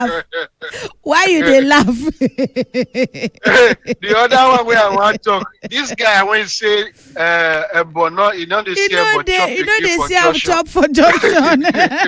Why you dey laugh? The other one where I want to talk, this guy when say but no, you know they say but chop You know they say I'm junction. chop for junction.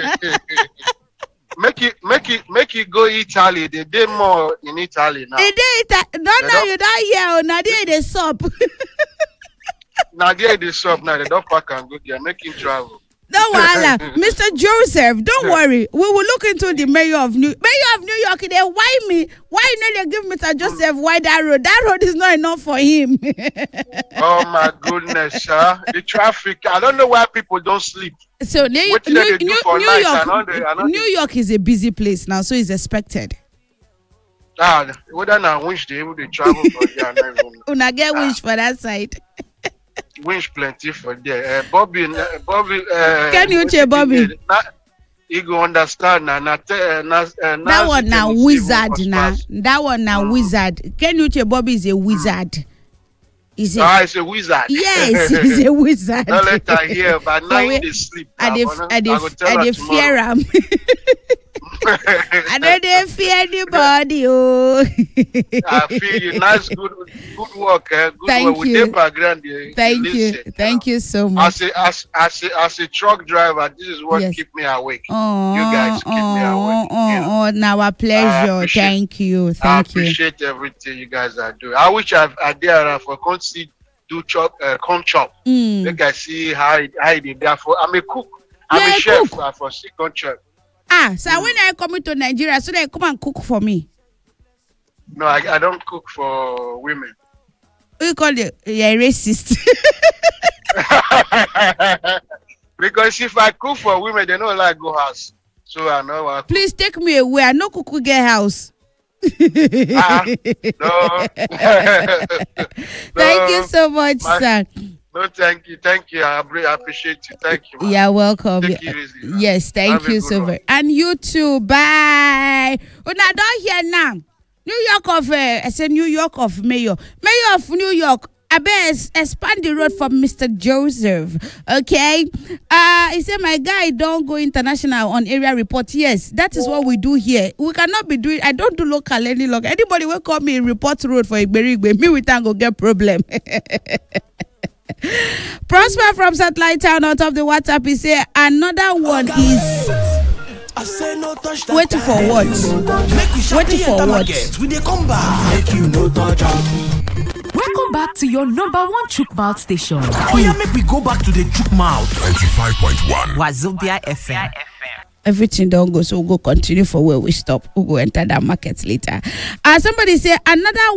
make it go Italy. They did more in Italy now. No, you don't hear. Now they sup. Now there they shop now. They don't pack and go there. Make him travel. No wahala. Mr. Joseph, don't worry. We will look into the mayor of New York. They why me? Why not they give Mr. Joseph why that road? That road is not enough for him. Oh my goodness, sir. The traffic. I don't know why people don't sleep. So New York is a busy place now, so it's expected. Whether now wish they able to travel for there. Una get wish for that side. Wish plenty for there. Bobby. Can you say Bobby? You go understand now. That one now wizard now. That one now wizard. Can you say Bobby is a wizard? It's a wizard. Yes, he's a wizard. Don't let her hear, but now they sleep. I fear him. I don't fear anybody. Oh. I feel you. Nice, good work. Good Thank work. you. With background, Thank you so much. As a truck driver, this is what keep me awake. You guys keep me awake. Now a pleasure. Thank you. I appreciate everything you guys are doing. I wish I did for see do chop corn chop. You guys see how they there for. I'm a cook. I'm a chef for corn chop. So when I come to Nigeria, so they come and cook for me. No, I don't cook for women. You call it racist. Because if I cook for women, they don't like go house. So I know what. Please take me away. I know cook get house. No. Thank you so much, sir. No, thank you. I appreciate you. Thank you. You're welcome. Take it easy, yes, thank you so much. And you too. Bye. Una don't hear now. New York of I say New York of Mayor of New York. I bet expand the road for Mr. Joseph. Okay. He said my guy don't go international on area report. Yes, that is what we do here. We cannot be doing. I don't do local any longer. Anybody will call me report road for Igberigbe. Me with go get problem. Prosper from Satellite Town out of the WhatsApp. He say another one is waiting for what? Waiting for what? Welcome back to your number one chook mouth station. Oh yeah, make we go back to the chook mouth. 95.1 Wazobia FM. Everything don't go, so we'll go continue for where we stop. We'll go enter that market later. Somebody say another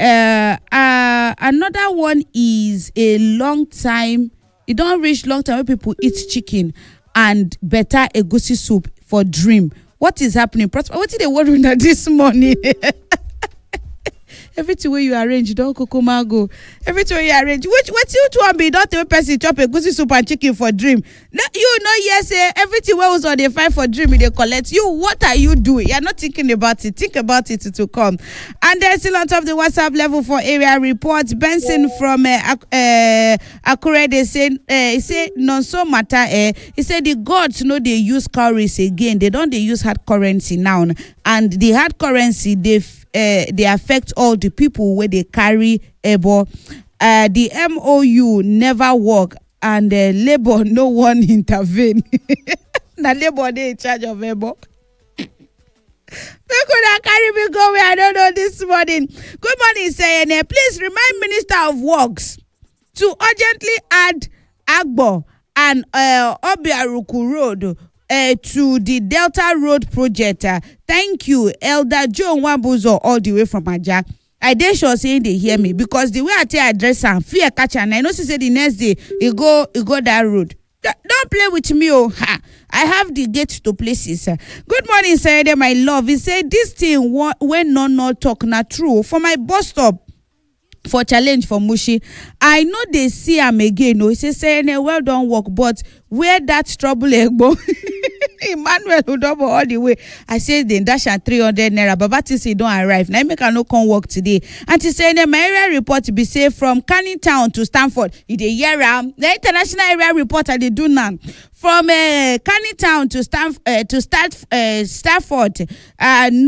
one is a long time. It don't reach long time when people eat chicken and better egusi soup for dream. What is happening? What did they worry about this morning? Everything where you arrange, don't Kokoma go. Everything where you arrange. Which one be don't tell person chop a goosey soup and chicken for dream? No, you know, yes, everything where was on the fight for dream, they collect. You, what are you doing? You're not thinking about it. Think about it to come. And then still on top of the WhatsApp level for area reports. Benson from Akure, they say non so matter. He said the gods know they use cowries again. They use hard currency now. And the hard currency, they affect all the people where they carry Ebo. The MOU never work and Labour no one intervene. Now Labour they in charge of Ebo. They could carry me go where I don't know this morning. Good morning, saying please remind Minister of Works to urgently add Agbo and Obiaruku Road to the Delta Road project. Thank you, Elder Joe Wabuzo, all the way from Aja. I dey sure saying they hear me because the way I tell address and fear catch and I know she said the next day you go that road. Don't play with me, oh. Ha. I have the gate to places. Good morning, sir. My love. He said this thing when no talk not true for my bus stop. for challenge for Mushi. I know they see am again. No, he say well done work, but where that trouble egbo Emmanuel Udobo all the way. I say they dash at 300 naira. Babatisi don't arrive. Now make I no come work today. And to say my area report be say from Canning Town to Stanford. The year the international area report I they do now. From Canning Town to Stafford.